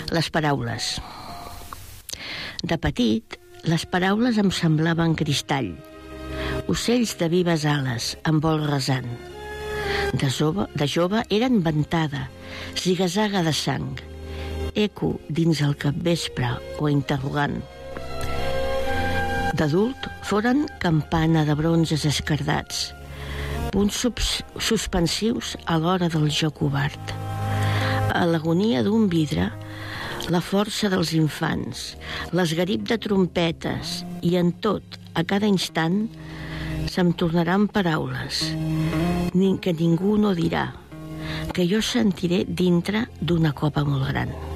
Les paraules. De petit, les paraules em semblaven cristall, ocells de vives ales, amb vol rasant. De jove eren ventada, zigazaga de sang, eco dins el capvespre o interrogant. D'adult foren campana de bronzes escardats, punts suspensius a l'hora del joc obert. A l'agonia d'un vidre, la força dels infants, l'esgarip de trompetes i en tot, a cada instant, se'm tornaran paraules que ningú no dirà, que jo sentiré dintre d'una copa molt gran.